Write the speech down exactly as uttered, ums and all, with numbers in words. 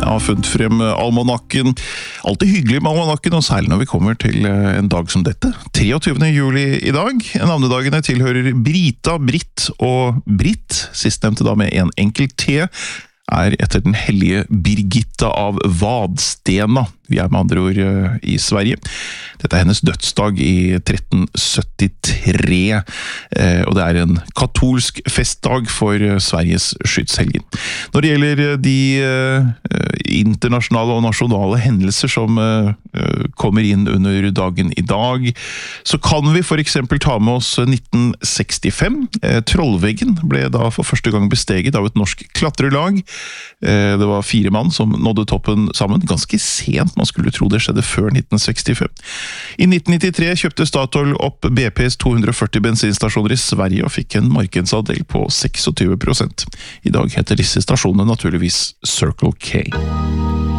har funnet frem almanakken. Alltid hyggelig med almanakken, og særlig når vi kommer til en dag som dette. treogtyvende juli i dag. Navnedagene tilhører Brita, Britt og Britt. Sistnevnte da med en enkel T, er etter den hellige Birgitta av Vadstena. Vi er med andre ord i Sverige. Dette er hennes dødsdag i tretten syttitre, og det er en katolsk festdag for Sveriges skytshelgen. Når det gjelder de internasjonale og nasjonale hendelser som kommer inn under dagen i dag, så kan vi for eksempel ta med oss nitten sekstifem. Trollveggen ble da for første gang besteget av et norsk klatrelag. Det var fire mann som nådde toppen sammen, ganske sent. Man skulle tro det skjedde før nitten sekstifem. I nitten nittitre kjøpte Statoil opp B P's to hundre og førti bensinstasjoner i Sverige og fikk en markedsandel på tjueseks prosent. I dag heter disse stasjonene naturligvis Circle K.